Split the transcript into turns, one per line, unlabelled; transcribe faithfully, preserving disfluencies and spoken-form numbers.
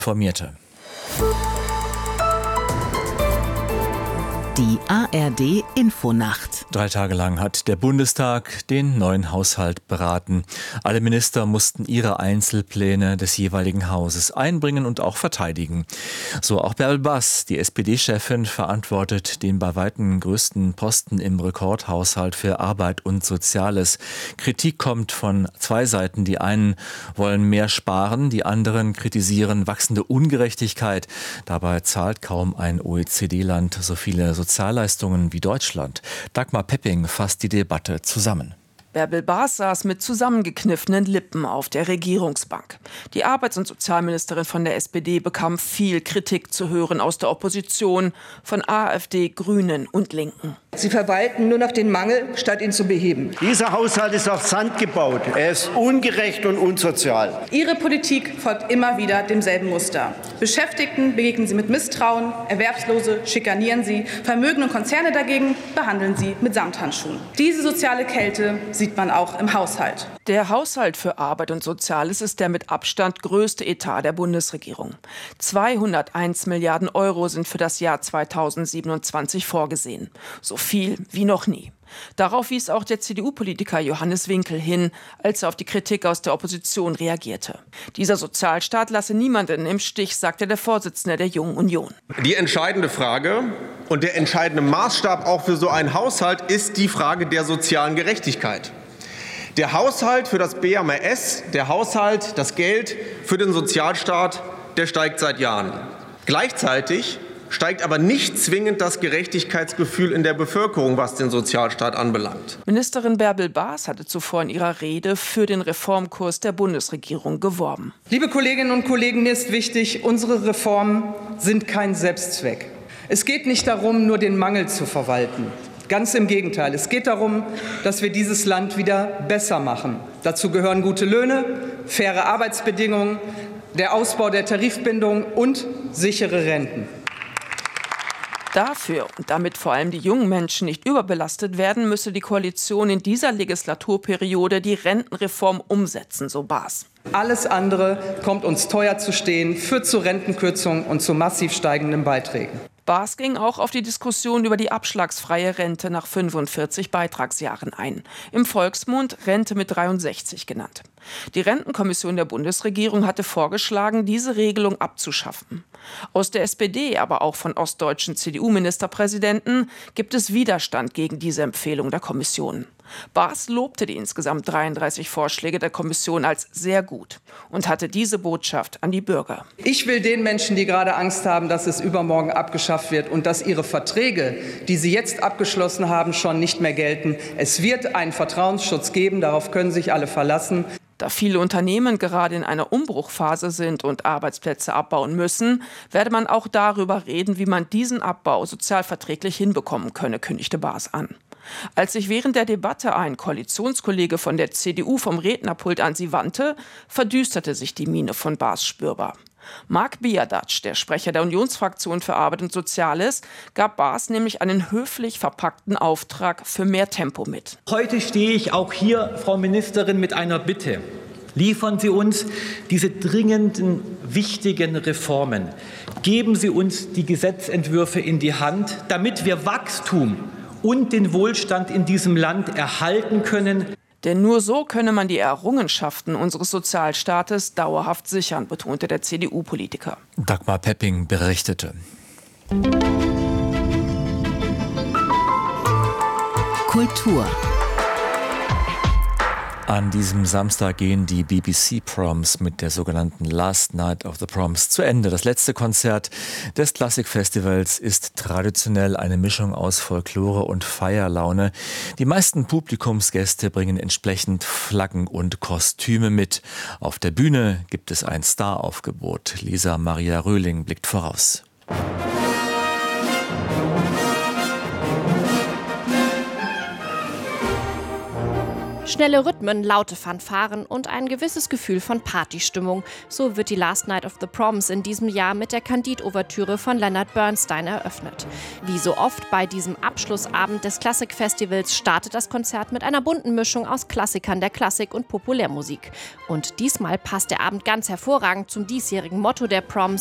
Informierte.
Die A R D-Infonacht.
Drei Tage lang hat der Bundestag den neuen Haushalt beraten. Alle Minister mussten ihre Einzelpläne des jeweiligen Hauses einbringen und auch verteidigen. So auch Bärbel Baas, die S P D-Chefin, verantwortet den bei weitem größten Posten im Rekordhaushalt für Arbeit und Soziales. Kritik kommt von zwei Seiten. Die einen wollen mehr sparen, die anderen kritisieren wachsende Ungerechtigkeit. Dabei zahlt kaum ein O E C D-Land so viele Sozialleistungen wie Deutschland. Dagmar Pepping fasst die Debatte zusammen.
Bärbel Baas saß mit zusammengekniffenen Lippen auf der Regierungsbank. Die Arbeits- und Sozialministerin von der S P D bekam viel Kritik zu hören aus der Opposition, von AfD, Grünen und Linken.
Sie verwalten nur noch den Mangel, statt ihn zu beheben.
Dieser Haushalt ist auf Sand gebaut. Er ist ungerecht und unsozial.
Ihre Politik folgt immer wieder demselben Muster. Beschäftigten begegnen Sie mit Misstrauen, Erwerbslose schikanieren Sie, Vermögen und Konzerne dagegen behandeln Sie mit Samthandschuhen. Diese soziale Kälte sieht man auch im Haushalt.
Der Haushalt für Arbeit und Soziales ist der mit Abstand größte Etat der Bundesregierung. zweihunderteins Milliarden Euro sind für das Jahr zweitausendsiebenundzwanzig vorgesehen. So viel wie noch nie. Darauf wies auch der C D U-Politiker Johannes Winkel hin, als er auf die Kritik aus der Opposition reagierte. Dieser Sozialstaat lasse niemanden im Stich, sagte der Vorsitzende der Jungen Union.
Die entscheidende Frage und der entscheidende Maßstab auch für so einen Haushalt ist die Frage der sozialen Gerechtigkeit. Der Haushalt für das B M A S, der Haushalt, das Geld für den Sozialstaat, der steigt seit Jahren. Gleichzeitig steigt aber nicht zwingend das Gerechtigkeitsgefühl in der Bevölkerung, was den Sozialstaat anbelangt.
Ministerin Bärbel Baas hatte zuvor in ihrer Rede für den Reformkurs der Bundesregierung geworben.
Liebe Kolleginnen und Kollegen, mir ist wichtig, unsere Reformen sind kein Selbstzweck. Es geht nicht darum, nur den Mangel zu verwalten. Ganz im Gegenteil. Es geht darum, dass wir dieses Land wieder besser machen. Dazu gehören gute Löhne, faire Arbeitsbedingungen, der Ausbau der Tarifbindung und sichere Renten.
Dafür und damit vor allem die jungen Menschen nicht überbelastet werden, müsse die Koalition in dieser Legislaturperiode die Rentenreform umsetzen, so Baas.
Alles andere kommt uns teuer zu stehen, führt zu Rentenkürzungen und zu massiv steigenden Beiträgen.
Baas ging auch auf die Diskussion über die abschlagsfreie Rente nach fünfundvierzig Beitragsjahren ein. Im Volksmund Rente mit dreiundsechzig genannt. Die Rentenkommission der Bundesregierung hatte vorgeschlagen, diese Regelung abzuschaffen. Aus der S P D, aber auch von ostdeutschen C D U-Ministerpräsidenten gibt es Widerstand gegen diese Empfehlung der Kommission. Baas lobte die insgesamt dreiunddreißig Vorschläge der Kommission als sehr gut und hatte diese Botschaft an die Bürger.
Ich will den Menschen, die gerade Angst haben, dass es übermorgen abgeschafft wird und dass ihre Verträge, die sie jetzt abgeschlossen haben, schon nicht mehr gelten. Es wird einen Vertrauensschutz geben, darauf können sich alle verlassen.
Da viele Unternehmen gerade in einer Umbruchphase sind und Arbeitsplätze abbauen müssen, werde man auch darüber reden, wie man diesen Abbau sozialverträglich hinbekommen könne, kündigte Baas an. Als sich während der Debatte ein Koalitionskollege von der C D U vom Rednerpult an sie wandte, verdüsterte sich die Miene von Baas spürbar. Marc Biadac, der Sprecher der Unionsfraktion für Arbeit und Soziales, gab Baas nämlich einen höflich verpackten Auftrag für mehr Tempo mit.
Heute stehe ich auch hier, Frau Ministerin, mit einer Bitte. Liefern Sie uns diese dringenden, wichtigen Reformen. Geben Sie uns die Gesetzentwürfe in die Hand, damit wir Wachstum und den Wohlstand in diesem Land erhalten können.
Denn nur so könne man die Errungenschaften unseres Sozialstaates dauerhaft sichern, betonte der C D U-Politiker.
Dagmar Pepping berichtete.
Kultur.
An diesem Samstag gehen die B B C-Proms mit der sogenannten Last Night of the Proms zu Ende. Das letzte Konzert des Klassikfestivals ist traditionell eine Mischung aus Folklore und Feierlaune. Die meisten Publikumsgäste bringen entsprechend Flaggen und Kostüme mit. Auf der Bühne gibt es ein Staraufgebot. Lisa Maria Röhling blickt voraus.
Schnelle Rhythmen, laute Fanfaren und ein gewisses Gefühl von Partystimmung. So wird die Last Night of the Proms in diesem Jahr mit der Candide-Ouvertüre von Leonard Bernstein eröffnet. Wie so oft bei diesem Abschlussabend des Klassikfestivals startet das Konzert mit einer bunten Mischung aus Klassikern der Klassik und Populärmusik. Und diesmal passt der Abend ganz hervorragend zum diesjährigen Motto der Proms: